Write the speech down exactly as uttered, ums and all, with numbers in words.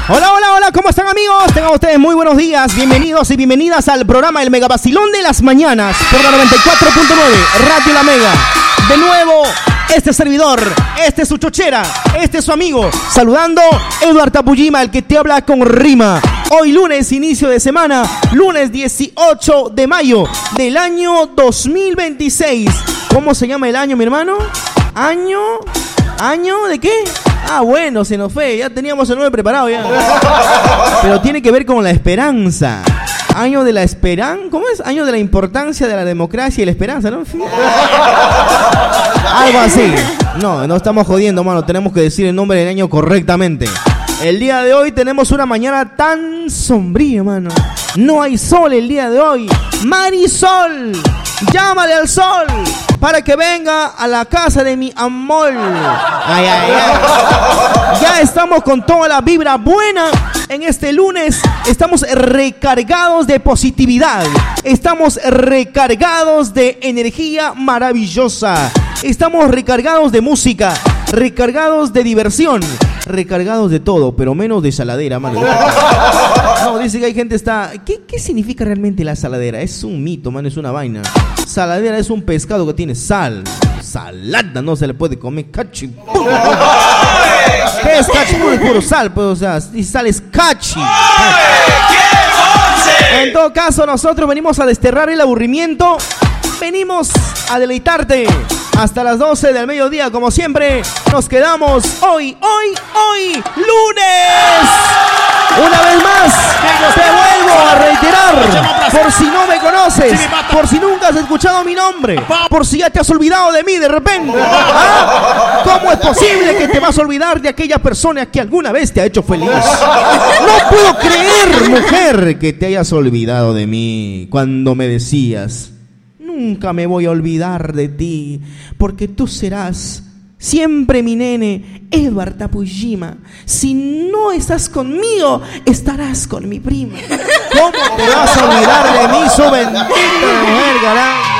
Hola, hola, hola, ¿cómo están, amigos? Tengan ustedes muy buenos días, bienvenidos y bienvenidas al programa El Mega Vacilón de las Mañanas por la noventa y cuatro punto nueve, Radio La Mega. De nuevo, este servidor, este es su chochera, este es su amigo, saludando Eduardo Tapujima, el que te habla con rima. Hoy lunes, inicio de semana, lunes dieciocho de mayo del año dos mil veintiséis. ¿Cómo se llama el año, mi hermano? ¿Año? ¿Año de qué? Ah, bueno, se nos fue, ya teníamos el nombre preparado ya. Pero tiene que ver con la esperanza. Año de la esperanza, ¿cómo es? Año de la importancia de la democracia y la esperanza, ¿no? Algo así. No, no estamos jodiendo, mano, tenemos que decir el nombre del año correctamente. El día de hoy tenemos una mañana tan sombría, mano. No hay sol el día de hoy. Marisol, llámale al sol para que venga a la casa de mi amor. Ay, ay, ay. Ya estamos con toda la vibra buena en este lunes. Estamos recargados de positividad. Estamos recargados de energía maravillosa. Estamos recargados de música, recargados de diversión, recargados de todo, pero menos de saladera, mano. No, dice que hay gente está... ¿Qué, ¿Qué significa realmente la saladera? Es un mito, mano, es una vaina. Saladera es un pescado que tiene sal. Salada, no se le puede comer. Cachi. ¿Qué es cachi? Puro, puro sal, pues, o sea, si sal es cachi. En todo caso, nosotros venimos a desterrar el aburrimiento. Venimos a deleitarte hasta las doce del mediodía, como siempre. Nos quedamos hoy, hoy, hoy, lunes. Una vez más, te vuelvo a reiterar, por si no me conoces, por si nunca has escuchado mi nombre, por si ya te has olvidado de mí de repente. ¿Ah? ¿Cómo es posible que te vas a olvidar de aquella persona que alguna vez te ha hecho feliz? No puedo creer, mujer, que te hayas olvidado de mí cuando me decías: nunca me voy a olvidar de ti, porque tú serás siempre mi nene, Eduardo Tapujima. Si no estás conmigo, estarás con mi prima. ¿Cómo te vas a olvidar de mí, su bendita mujer, galán?